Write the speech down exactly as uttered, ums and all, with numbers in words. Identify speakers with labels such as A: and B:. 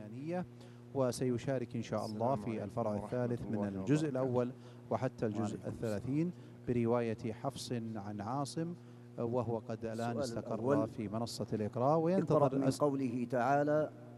A: اللبنانية، وسيشارك إن شاء الله في الفرع الثالث من الجزء الأول وحتى الجزء الثلاثين برواية حفص عن عاصم، وهو قد الآن استقر في منصة الإقراء وينتظر
B: من قوله تعالى